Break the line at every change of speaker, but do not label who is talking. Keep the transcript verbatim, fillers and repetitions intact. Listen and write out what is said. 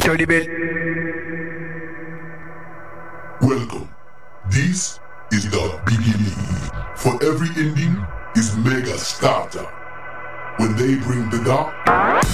Dirty bit.
Welcome. This is the beginning. For every ending is mega starter. When they bring the dark,